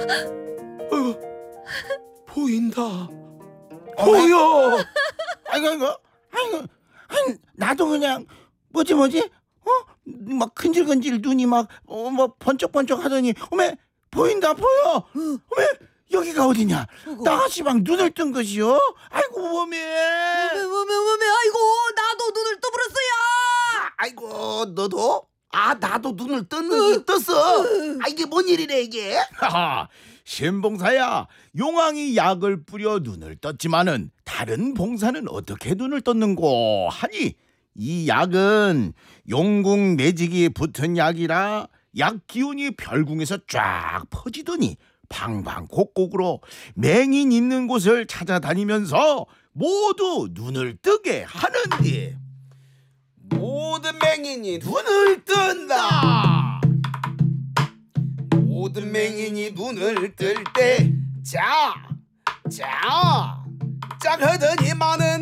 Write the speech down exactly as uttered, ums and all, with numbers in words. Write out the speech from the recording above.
어, 보인다. 보여. 아이고 아이고 아이고 아이, 나도 그냥 뭐지 뭐지 어? 막 근질근질 눈이 막 어, 뭐 번쩍번쩍 하더니 어메 보인다 보여. 어메 여기가 어디냐? 나시방 눈을 뜬 것이요. 아이고 어메 어메 어메 어메 아이고 나도 눈을 떠버렸어요. 아이고 너도? 아 나도 눈을 떴는 떴어. 아 이게 뭔 일이래 이게? 하하, 신봉사야, 용왕이 약을 뿌려 눈을 떴지만은 다른 봉사는 어떻게 눈을 떴는고 하니, 이 약은 용궁 매직이 붙은 약이라 약 기운이 별궁에서 쫙 퍼지더니 방방곡곡으로 맹인 있는 곳을 찾아다니면서 모두 눈을 뜨게 하는데, 모든 맹인이 눈을 뜬다. 모든 맹인이 눈을 뜰 때 자, 자, 짝 하더니 많은